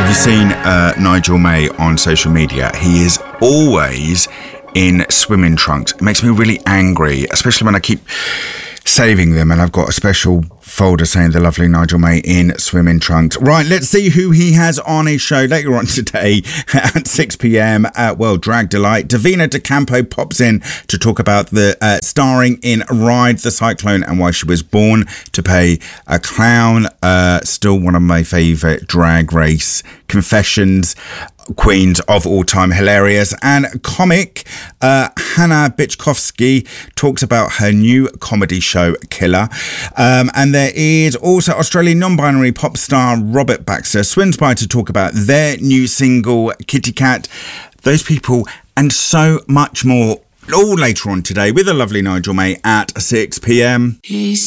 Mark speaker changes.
Speaker 1: Have you seen Nigel May on social media? He is always in swimming trunks. It makes me really angry, especially when I keep saving them and I've got a special folder saying the lovely Nigel May in swimming trunks. Right, let's see who he has on his show later on today at 6 p.m. Well, Drag Delight. Davina De Campo pops in to talk about the starring in Ride the Cyclone and why she was born to pay a clown. Still one of my favourite Drag Race confessions queens of all time, hilarious. And comic Hannah Bichkowski talks about her new comedy show Killer. And there is also Australian non-binary pop star Robert Baxter swings by to talk about their new single Kitty Cat. Those people and so much more all later on today with the lovely Nigel May at 6 p.m.